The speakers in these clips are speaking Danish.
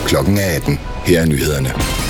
Klokken 18. Her er nyhederne.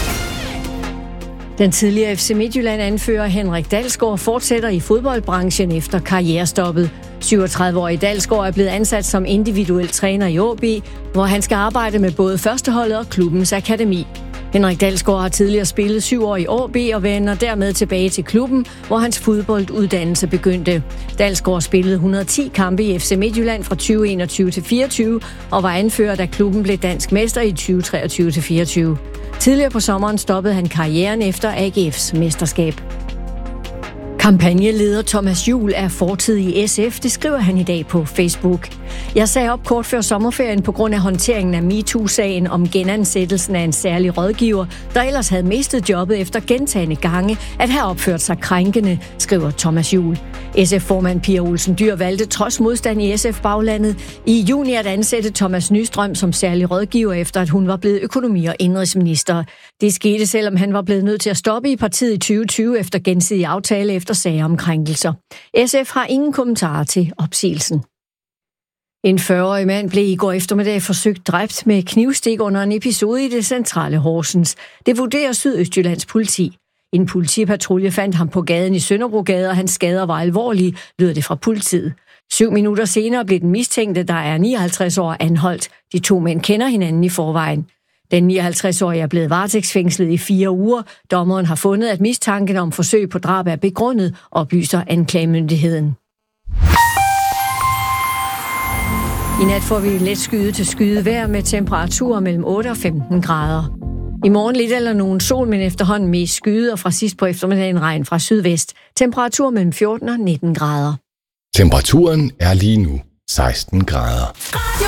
Den tidligere FC Midtjylland-anfører Henrik Dalsgaard fortsætter i fodboldbranchen efter karrierestoppet. 37-årige Dalsgaard er blevet ansat som individuel træner i AaB, hvor han skal arbejde med både førsteholdet og klubbens akademi. Henrik Dalsgaard har tidligere spillet 7 år i AaB og vender dermed tilbage til klubben, hvor hans fodbolduddannelse begyndte. Dalsgaard spillede 110 kampe i FC Midtjylland fra 2021 til 24 og var anfører, da klubben blev dansk mester i 2023 til 24. Tidligere på sommeren stoppede han karrieren efter AGF's mesterskab. Kampagneleder Thomas Juhl er fortid i SF, det skriver han i dag på Facebook. Jeg sagde op kort før sommerferien på grund af håndteringen af MeToo-sagen om genansættelsen af en særlig rådgiver, der ellers havde mistet jobbet efter gentagne gange at have opført sig krænkende, skriver Thomas Juhl. SF-formand Pia Olsen Dyhr valgte trods modstand i SF-baglandet i juni at ansætte Thomas Nystrøm som særlig rådgiver, efter at hun var blevet økonomi- og indenrigsminister. Det skete, selvom han var blevet nødt til at stoppe i partiet i 2020 efter gensidig aftale efter sager om krænkelser. SF har ingen kommentarer til opsigelsen. En 40-årig mand blev i går eftermiddag forsøgt dræbt med knivstik under en episode i det centrale Horsens. Det vurderer Sydøstjyllands politi. En politipatrulje fandt ham på gaden i Sønderbrogade, og hans skader var alvorlige, lyder det fra politiet. 7 minutter senere blev den mistænkte, der er 59 år, anholdt. De 2 mænd kender hinanden i forvejen. Den 59-årige er blevet varetægtsfængslet i 4 uger. Dommeren har fundet, at mistanken om forsøg på drab er begrundet, oplyser anklagemyndigheden. I nat får vi let skyde til skyde vejr med temperaturer mellem 8 og 15 grader. I morgen lidt eller nogen sol, men efterhånden mest skyde, og fra sidst på eftermiddagen regn fra sydvest. Temperatur mellem 14 og 19 grader. Temperaturen er lige nu 16 grader.